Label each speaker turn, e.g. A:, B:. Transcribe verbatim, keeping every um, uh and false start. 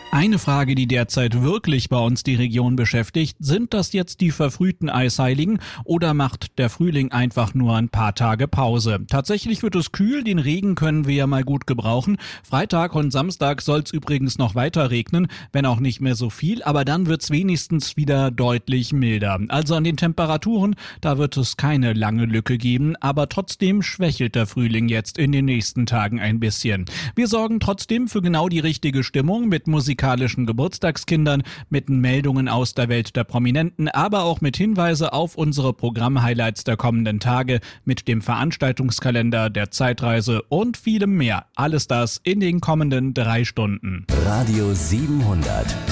A: Eine Frage, die derzeit wirklich bei uns die Region beschäftigt: Sind das jetzt die verfrühten Eisheiligen oder macht der Frühling einfach nur ein paar Tage Pause? Tatsächlich wird es kühl, den Regen können wir ja mal gut gebrauchen. Freitag und Samstag soll es übrigens noch weiter regnen, wenn auch nicht mehr so viel, aber dann wird es wenigstens wieder deutlich milder. Also an den Temperaturen, da wird es keine lange Lücke geben, aber trotzdem schwächelt der Frühling jetzt in den nächsten Tagen ein bisschen. Wir sorgen trotzdem für genau die richtige Stimmung mit Musik musikalischen Geburtstagskindern, mit Meldungen aus der Welt der Prominenten, aber auch mit Hinweise auf unsere Programm-Highlights der kommenden Tage, mit dem Veranstaltungskalender, der Zeitreise und vielem mehr. Alles das in den kommenden drei Stunden.
B: Radio siebenhundert.